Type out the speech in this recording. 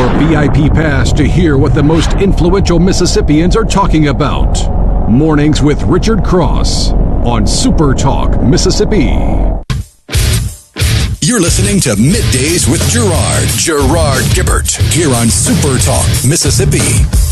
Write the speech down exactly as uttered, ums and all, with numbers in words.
your V I P pass to hear what the most influential Mississippians are talking about. Mornings with Richard Cross on Super Talk Mississippi. You're listening to Middays with Gerard, Gerard Gibbert, here on Super Talk Mississippi.